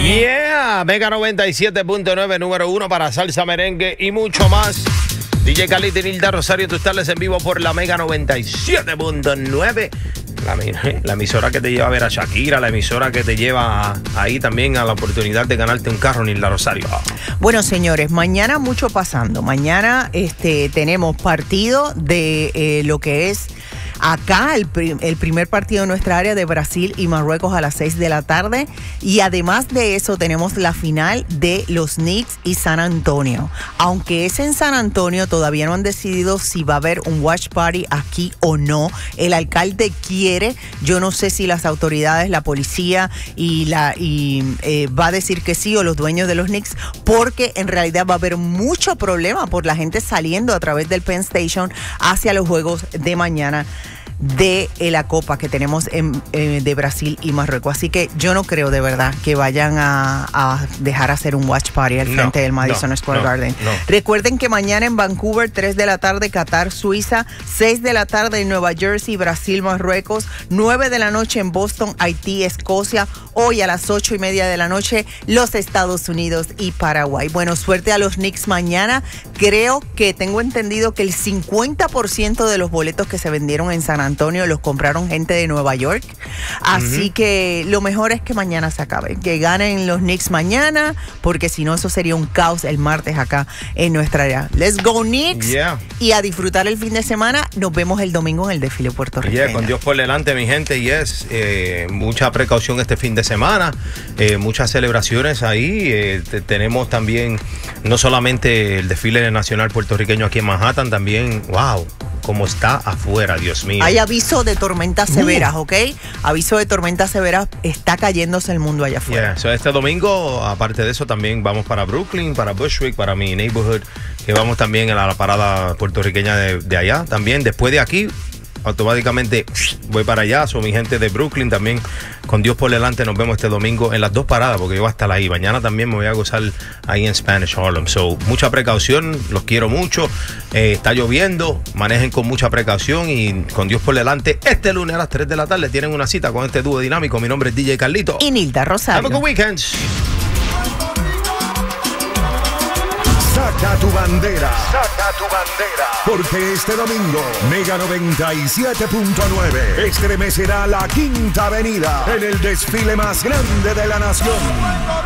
Yeah, Mega 97.9, número 1 para salsa, merengue y mucho más. DJ Carlito y Nilda Rosario, tú estás en vivo por la Mega 97.9. La emisora que te lleva a ver a Shakira, la emisora que te lleva ahí también a la oportunidad de ganarte un carro, Nilda Rosario. Bueno, señores, mañana mucho pasando. Mañana tenemos partido de lo que es acá el primer partido de nuestra área de Brasil y Marruecos a las 6 de la tarde. Y además de eso tenemos la final de los Knicks y San Antonio. Aunque es en San Antonio, todavía no han decidido si va a haber un watch party aquí o no. El alcalde quiere, yo no sé si las autoridades, la policía va a decir que sí, o los dueños de los Knicks, porque en realidad va a haber mucho problema por la gente saliendo a través del Penn Station hacia los juegos de mañana de la Copa que tenemos de Brasil y Marruecos. Así que yo no creo de verdad que vayan a dejar hacer un watch party al frente del Madison Square Garden. Recuerden que mañana en Vancouver, 3 de la tarde, Qatar, Suiza, 6 de la tarde en Nueva Jersey, Brasil, Marruecos, 9 de la noche en Boston, Haití, Escocia, hoy a las 8:30 de la noche, los Estados Unidos y Paraguay. Bueno, suerte a los Knicks mañana. Creo que tengo entendido que el 50% de los boletos que se vendieron en San Antonio los compraron gente de Nueva York. Así que lo mejor es que mañana se acabe. Que ganen los Knicks mañana, porque si no, eso sería un caos el martes acá en nuestra área. Let's go, Knicks. Yeah. Y a disfrutar el fin de semana. Nos vemos el domingo en el desfile puertorriqueño. Yeah, con Dios por delante, mi gente. Yes. Mucha precaución este fin de semana. Muchas celebraciones ahí. Tenemos también no solamente el desfile nacional puertorriqueño aquí en Manhattan, también, wow, como está afuera, Dios mío. Hay aviso de tormentas severas, ¿ok? Aviso de tormentas severas, está cayéndose el mundo allá afuera. Yeah. So, este domingo, aparte de eso, también vamos para Brooklyn, para Bushwick, para mi neighborhood, que vamos también a la parada puertorriqueña de allá. También, después de aquí, automáticamente voy para allá. Son mi gente de Brooklyn también. Con Dios por delante nos vemos este domingo en las dos paradas, porque yo voy a estar ahí. Mañana también me voy a gozar ahí en Spanish Harlem. So, mucha precaución, los quiero mucho. Está lloviendo, manejen con mucha precaución y con Dios por delante. Este lunes a las 3 de la tarde tienen una cita con este dúo dinámico. Mi nombre es DJ Carlito y Nilda Rosario. Have a good weekend. Saca tu bandera, saca tu bandera, porque este domingo Mega 97.9 estremecerá la Quinta Avenida en el desfile más grande de la nación.